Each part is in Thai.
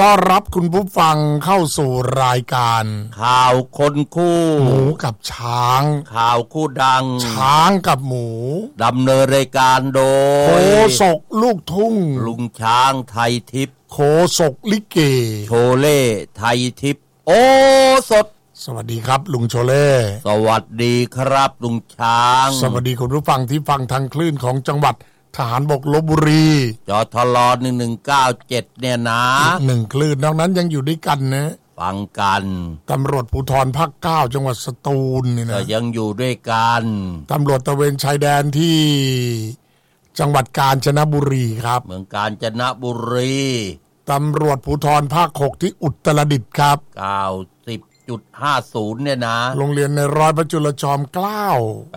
ต้อนรับคุณผู้ฟังเข้าสู่รายการข่าวคนคู่หมูกับช้างข่าวคู่ดังช้างกับหมูดำเนินรายการโดยโฆษกลูกทุ่งลุงช้างไทยทิพย์โฆษกลิเกโชเล่ไทยทิพย์โอสถสวัสดีครับลุงโชเล่สวัสดีครับลุงช้างสวัสดีคุณผู้ฟังที่ฟังทางคลื่นของจังหวัดทหารบกลพบุรีจทล1197เนี่ยนะอีกหนึ่งคลื่นนอกนั้นยังอยู่ด้วยกันนะฟังกันตำรวจภูธรภาค9จังหวัดสตูลนี่นะยังอยู่ด้วยกันตำรวจตระเวนชายแดนที่จังหวัดกาญจนบุรีครับเมืองกาญจนบุรีตำรวจภูธรภาค6ที่อุตรดิตถ์ครับ 90.50เนี่ยนะโรงเรียนในร้อยพระจุลจอมเกล้า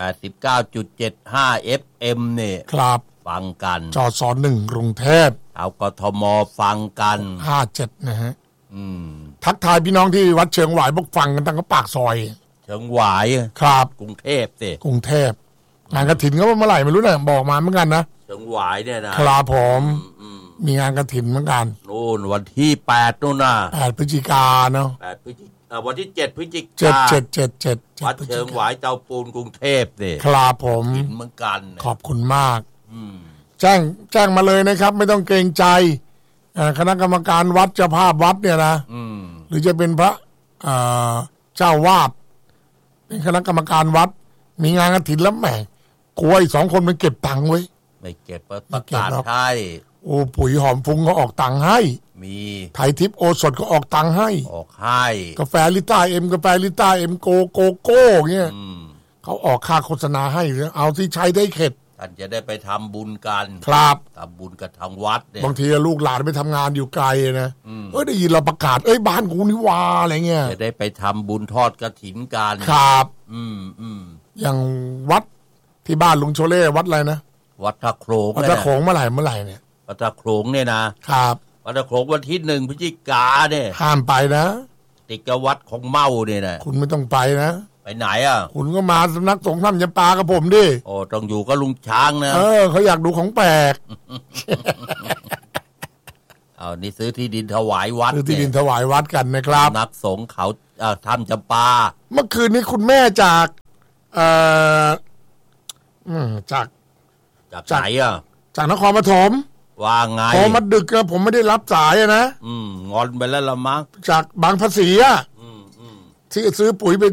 89.75 FM เนี่ยครับฟังกันจส1กรุงเทพเอากทมฟังกัน 57นะฮะทักทายพี่น้องที่วัดเชิงหวายบอกฟังกันตั้งแต่ปากซอยเชิงหวายครับกรุงเทพสิกรุงเทพงานกฐินก็เมื่อไหร่ไม่รู้นะบอกมาเหมือนกันนะเชิงหวายเนี่ยนะครับผมมีงานกฐินเหมือนกันนู่นวันที่8นู่นน่ะ 8พฤศจิกาเนาะ 8พฤศจิกาวันที่7พฤศจิกา 7 วัดเชิงหวายเจ้าปูนกรุงเทพสิครับผมเหมือนกันขอบคุณมากแจ้งมาเลยนะครับไม่ต้องเกรงใจคณะกรรมการวัดเจ้าภาพวัดเนี่ยนะหรือจะเป็นพระเจ้าวาดเป็นคณะกรรมการวัดมีงานกฐินแล้วแหมกลัวอีก2คนมันเก็บตังค์ไว้ไม่เก็บประกาศให้โอ้ปุ๋ยหอมฟุ้งก็ออกตังค์ให้มีไทยทิพย์โอสถก็ออกตังค์ให้ออกให้กาแฟลิต้าเอ็มกาแฟลิต้าเอ็มโกโก้เงี้ยเขาออกค่าโฆษณาให้เอาที่ใช้ได้เข็ดท่านจะได้ไปทำบุญกันครับทำบุญกับทางวัดเนี่ยบางทีลูกหลานไปทำงานอยู่ไกลนะได้ยินเราประกาศบ้านกูนี่วาอะไรเงี้ยจะได้ไปทำบุญทอดกฐินกันครับอย่างวัดที่บ้านลุงโชเล่วัดอะไรนะวัดตะโขงวัดตะโขงเมื่อไหร่เนี่ยวัดตะโขงเนี่ยนะครับวัดตะโขงวันที่1พฤศจิกาเนี่ยห้ามไปนะติดกับวัดของเมาเนี่ยนะคุณไม่ต้องไปนะไปไหนอ่ะคุณก็มาสำนักสงฆ์ท่านจำปากับผมดิโอ้ต้องอยู่กับลุงช้างนะเขาอยากดูของแปลกเอานี่ซื้อที่ดินถวายวัดซื้อที่ดินถวายวัดกันนะครับนักสงฆ์เขาท่านจำปาเมื่อคืนนี้คุณแม่จากไหนอ่ะจากนครปฐมว่าไงพอมาดึกผมไม่ได้รับสายนะงอนไปแล้วละมั้งจากบางภาษีที่ซื้อปุ๋ยไป